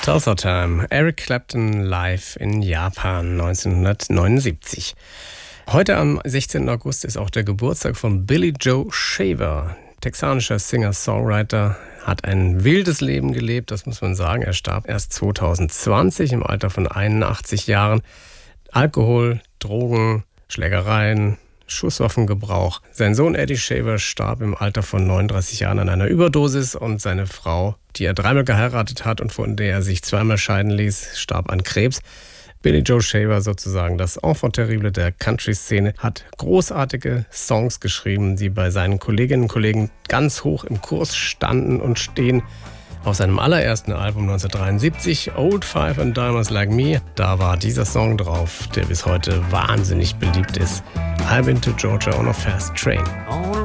Tulsa Time, Eric Clapton live in Japan 1979. Heute am 16. August ist auch der Geburtstag von Billy Joe Shaver. Texanischer Singer-Songwriter, hat ein wildes Leben gelebt, das muss man sagen. Er starb erst 2020 im Alter von 81 Jahren. Alkohol, Drogen, Schlägereien, Schusswaffengebrauch. Sein Sohn Eddie Shaver starb im Alter von 39 Jahren an einer Überdosis und seine Frau, die er dreimal geheiratet hat und von der er sich zweimal scheiden ließ, starb an Krebs. Billy Joe Shaver, sozusagen das Enfant terrible der Country-Szene, hat großartige Songs geschrieben, die bei seinen Kolleginnen und Kollegen ganz hoch im Kurs standen und stehen. Auf seinem allerersten Album 1973, Old Five and Dimers Like Me, da war dieser Song drauf, der bis heute wahnsinnig beliebt ist. I've been to Georgia on a fast train. On a